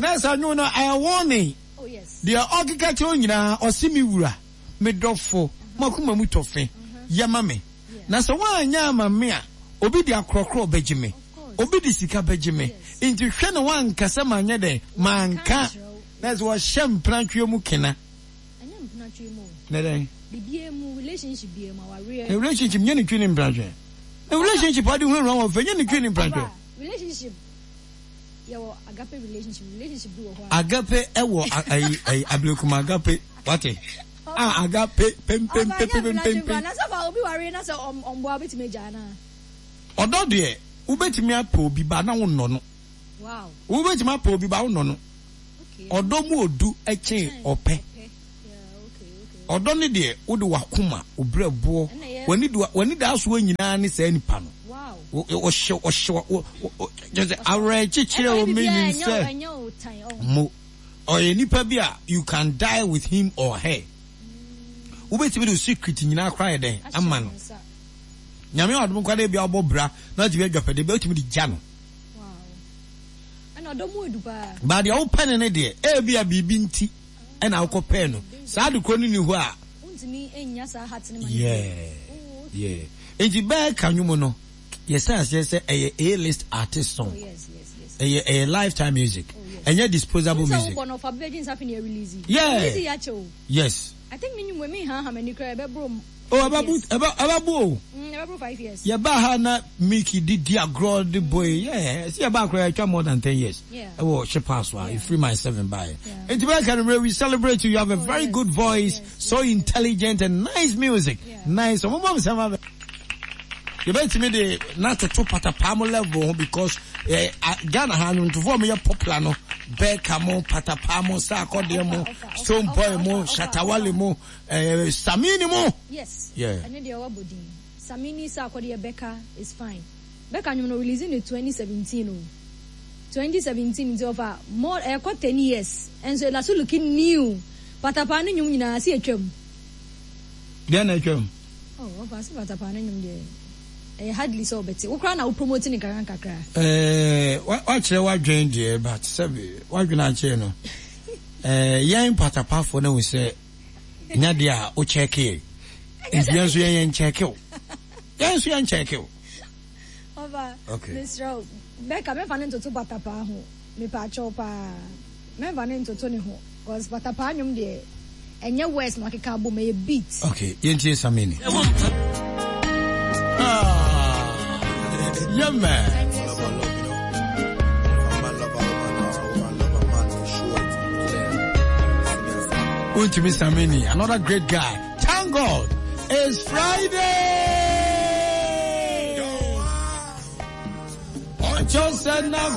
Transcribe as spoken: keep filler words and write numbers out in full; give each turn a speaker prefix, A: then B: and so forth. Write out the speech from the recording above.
A: Nasa no no I warning.
B: Oh yes.
A: They are okika cho nyina osimi wura me dofo makuma mu tofe yama me. Na so wa anya ama me a obi di akrokro bejime. Obi di sika bejime. Inti hwe no wan kasa manya den manka. That's what shem plantwe mu kena.
B: Anya plantwe mu.
A: Na den.
B: Bibie mu relationship bie ma wa real.
A: A relationship nyane twini plantwe. A relationship adi hu wrong of nyane twini plantwe.
B: Relationship Yo, agape relationship, relationship do what?
A: Agape, ewo, ay, ay, ablekuma agape, what? Ah, agape, pem, pem, pem, pem, pem, pem.
B: Na so ba obi ware na so ombo abeti meja na.
A: Odo de, ubetimi apo obi ba na wonno no.
B: Wow.
A: Ubetimi apo obi ba wonno no. Okay. Odo mu odu eche ope.
B: Yeah, okay, okay.
A: Odo ne de, wode wakoma, obrebo. Wani do, wani da so nyina ne sa nipa no. O o show o show o just average chire o meaning say mo or nipa bia you can die with him or her wo betimi do secret nyina cry den amma no nyame odum kwade bia obobra na ti bia dwapede be otimi di ja no
B: wow ana odomu edu pa
A: ba de o pen ne de e bia bibi nti e na akọ pen no sa de kro ni hu a
B: untimi enya sa hat ne ma
A: yeah yeah eji ba kanwumo no. Yes, yes, yes, a A-list artist song.
B: Oh, yes, yes, yes.
A: A, a lifetime music. Oh, yes. And yet disposable
B: so
A: music.
B: One of our virgins having a release.
A: Yeah. Yes.
B: I think when we ha how many cry about bro.
A: Oh, about about about bro.
B: Mm, about five years.
A: Yeah, Bahana Mickey did dear grow the boy. Yeah, see about cry more than ten years.
B: Yeah.
A: Oh, she passed one. You free myself and buy. And to we celebrate you. You have a very good voice, so intelligent and nice music. Nice. So mom some you bet me the not to patapamo level because eh Ghana hanu to form your popular no Bekamo patapamo sakodemo Stone Boy mo Shatawale mo eh Samini mo.
B: Yes.
A: Yeah.
B: And then the other body Samini sakodi Becca is fine. Becca you know releasing in twenty seventeen oh. twenty seventeen is over more eh uh, ten years and so that's looking new. Patapano nyum nyina si atwam.
A: Dia na atwam.
B: Oh, ofa si patapano nyum de. Eh hardly so better. We cry now promoting in Karan Kakra.
A: Eh, what chere wa dwen de but sabi wa dwen a chere no. Eh, yan patapa for na we say nya de a o check e. Yan so yan check e. Yan so yan check e.
B: Over.
A: Okay.
B: This road. Becca me fanen to to patapa ho. Me pa chopa. Me fanen to to ne ho. Cause patapa nyum de enye west no keka bo me beat.
A: Okay, yentie Samini. Yeah, man. Ultimate Samini, another great guy. Thank God, it's Friday. Just said now.